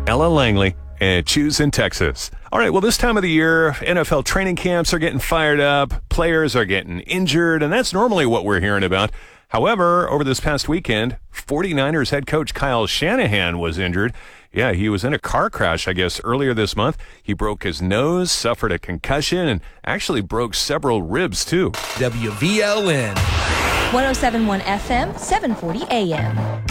Ella Langley and Choose in Texas. All right, well, this time of the year, NFL training camps are getting fired up, players are getting injured, and that's normally what we're hearing about. However, over this past weekend, 49ers head coach Kyle Shanahan was injured. Yeah, he was in a car crash, I guess, earlier this month. He broke his nose, suffered a concussion, and actually broke several ribs, too. WVLN. 107.1 FM, 740 AM.